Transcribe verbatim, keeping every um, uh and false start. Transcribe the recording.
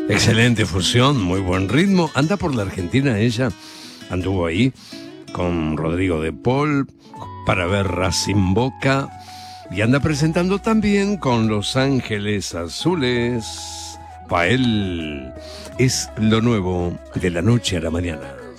Excelente fusión, muy buen ritmo. Anda por la Argentina ella, anduvo ahí con Rodrigo de Paul para ver Racing Boca y anda presentando también con Los Ángeles Azules. Pa' él es lo nuevo de la noche a la mañana.